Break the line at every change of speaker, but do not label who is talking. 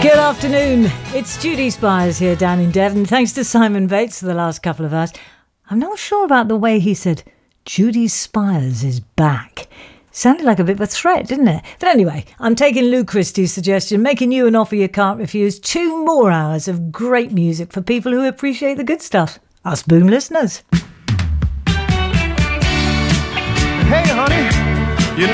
Good afternoon. It's Judy Spires here down in Devon. Thanks to Simon Bates for the last couple of hours. I'm not sure about the way he said, Judy Spires is back. Sounded like a bit of a threat, didn't it? But anyway, I'm taking Lou Christie's suggestion, making you an offer you can't refuse. 2 more hours of great music for people who appreciate the good stuff. Us Boom listeners.
Hey, honey.